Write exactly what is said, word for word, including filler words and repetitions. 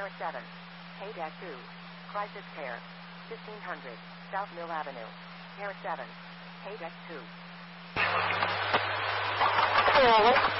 Para seven. Paydeck two. Crisis Care. fifteen hundred. South Mill Avenue. Para seven. Paydeck two.